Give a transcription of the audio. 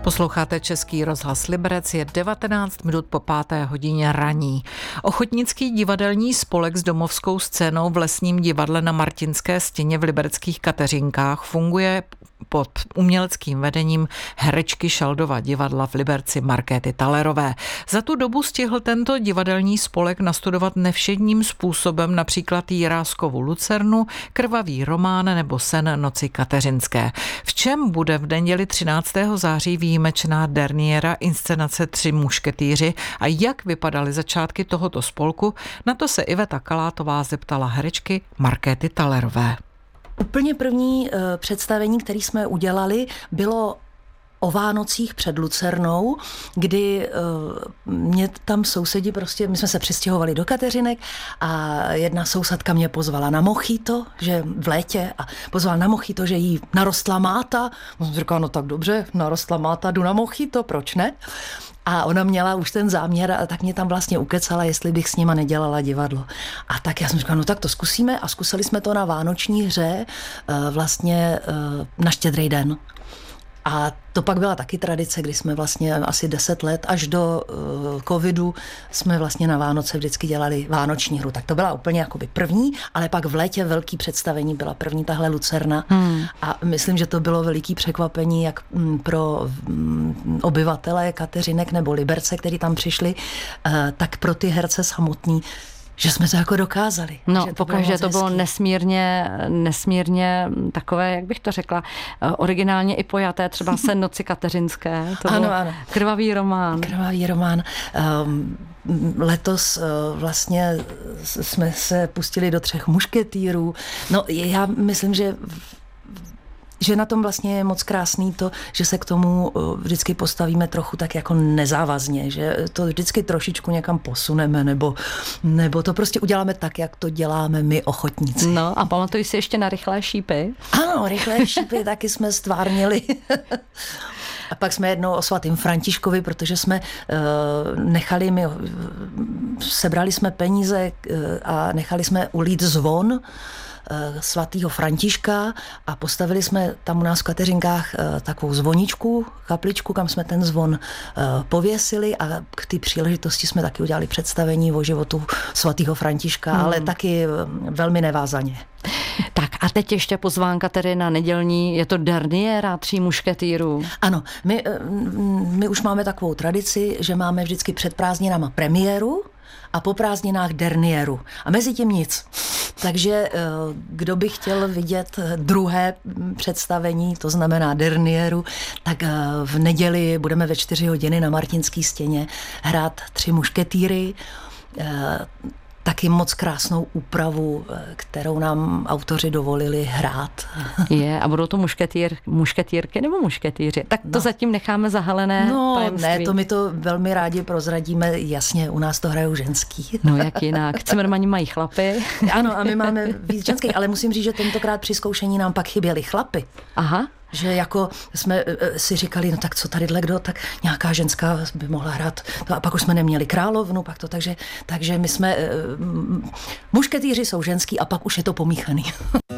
Posloucháte Český rozhlas Liberec, je 19 minut po 5. hodině raní. Ochotnický divadelní spolek s domovskou scénou v Lesním divadle na Martinské stěně v libereckých Kateřinkách funguje pod uměleckým vedením herečky Šaldova divadla v Liberci Markéty Talerové. Za tu dobu stihl tento divadelní spolek nastudovat nevšedním způsobem například Jiráskovu Lucernu, Krvavý román nebo Sen noci kateřinské. V čem bude v neděli 13. září výjimečná derniéra inscenace Tři mušketýři a jak vypadaly začátky tohoto spolku, na to se Iveta Kalátová zeptala herečky Markéty Talerové. Úplně první představení, které jsme udělali, bylo o Vánocích před Lucernou, kdy mě tam sousedi my jsme se přestěhovali do Kateřinek a jedna sousedka mě pozvala na mochito, že v létě a pozvala na mochito, že jí narostla máta. No, jsem říkala, no tak dobře, narostla máta, jdu na mochito, proč ne? A ona měla už ten záměr a tak mě tam vlastně ukecala, jestli bych s nima nedělala divadlo. A tak já jsem říkala, no tak to zkusíme a zkusili jsme to na vánoční hře vlastně na Štědrý den. A to pak byla taky tradice, kdy jsme vlastně asi 10 let až do covidu jsme vlastně na Vánoce vždycky dělali vánoční hru. Tak to byla úplně jakoby první, ale pak v létě velký představení byla první tahle Lucerna. A myslím, že to bylo veliký překvapení jak pro obyvatele Kateřinek nebo Liberce, kteří tam přišli, tak pro ty herce samotný, že jsme to jako dokázali. No, pokaždé to bylo nesmírně takové, jak bych to řekla, originálně i pojaté, třeba Sen noci kateřinské. To ano, byl ano. Krvavý román. Krvavý román. Letos vlastně jsme se pustili do Třech mušketýrů. No, já myslím, že na tom vlastně je moc krásný to, že se k tomu vždycky postavíme trochu tak jako nezávazně, že to vždycky trošičku někam posuneme, nebo to prostě uděláme tak, jak to děláme my ochotníci. No a pamatuj si ještě na Rychlé šípy? Ano, Rychlé šípy taky jsme stvárnili. A pak jsme jednou o svatým Františkovi, protože jsme sebrali jsme peníze a nechali jsme ulít zvon svatýho Františka a postavili jsme tam u nás v Kateřinkách takovou zvoničku, kapličku, kam jsme ten zvon pověsili a k té příležitosti jsme taky udělali představení o životu svatýho Františka, ale taky velmi nevázaně. Tak a teď ještě pozvánka tedy na nedělní, je to derniéra Tří mušketýrů. Ano, my už máme takovou tradici, že máme vždycky před prázdninama premiéru a po prázdninách derniéru. A mezi tím nic. Takže kdo by chtěl vidět druhé představení, to znamená derniéru, tak v neděli budeme ve 4 hodiny na Martinské stěně hrát Tři mušketýry. Taky moc krásnou úpravu, kterou nám autoři dovolili hrát. A budou to mušketýrky nebo mušketýři? Tak to zatím necháme zahalené tajemství. Ne, to my to velmi rádi prozradíme, jasně, u nás to hrajou ženský. No jak jinak, Cimrmani mají chlapy. Ano, a my máme víc ženských, ale musím říct, že tentokrát při zkoušení nám pak chyběly chlapy. Aha. Že jako jsme si říkali, no tak co tadyhle kdo, tak nějaká ženská by mohla hrát. A pak už jsme neměli královnu, pak to, takže my jsme, mušketýři jsou ženský a pak už je to pomíchaný.